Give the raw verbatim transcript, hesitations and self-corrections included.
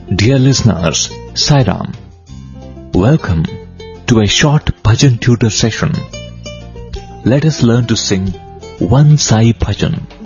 Dear listeners, Sai Ram. Welcome to a short bhajan tutor session. Let us learn to sing one Sai bhajan.